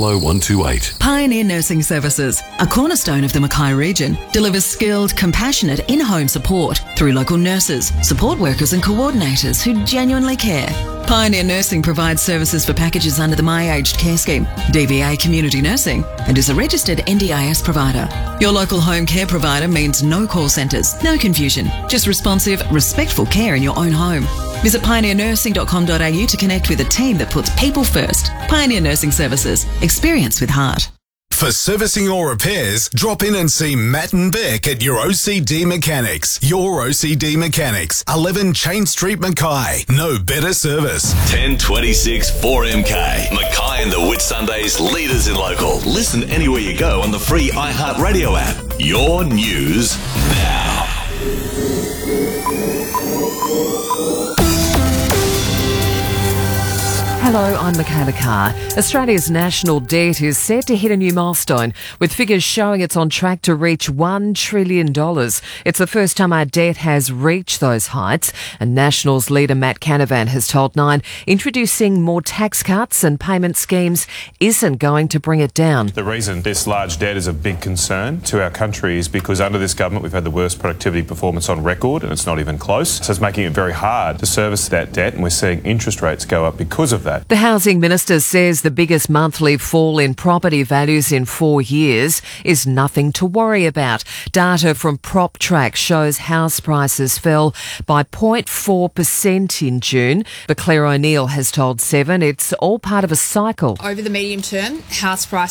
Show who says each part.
Speaker 1: Low 128.
Speaker 2: Pioneer Nursing Services, a cornerstone of the Mackay region, delivers skilled, compassionate in-home support through local nurses, support workers and coordinators who genuinely care. Pioneer Nursing provides services for packages under the My Aged Care Scheme, DVA Community Nursing, and is a registered NDIS provider. Your local home care provider means no call centres, no confusion, just responsive, respectful care in your own home. Visit pioneernursing.com.au to connect with a team that puts people first. Pioneer Nursing Services. Experience with heart.
Speaker 3: For servicing or repairs, drop in and see Matt and Beck at your OCD Mechanics. Your OCD Mechanics, 11 Chain Street, Mackay. No better service.
Speaker 4: 1026 4MK. Mackay and the Whitsundays, leaders in local. Listen anywhere you go on the free iHeartRadio app. Your news now.
Speaker 5: Hello, I'm Michaela Carr. Australia's national debt is set to hit a new milestone, with figures showing it's on track to reach $1 trillion. It's the first time our debt has reached those heights, and Nationals leader Matt Canavan has told Nine introducing more tax cuts and payment schemes isn't going to bring it down.
Speaker 6: The reason this large debt is a big concern to our country is because under this government we've had the worst productivity performance on record, and it's not even close. So it's making it very hard to service that debt, and we're seeing interest rates go up because of that.
Speaker 5: The Housing Minister says the biggest monthly fall in property values in 4 years is nothing to worry about. Data from PropTrack shows house prices fell by 0.4% in June, but Claire O'Neill has told Seven it's all part of a cycle.
Speaker 7: Over the medium term, house prices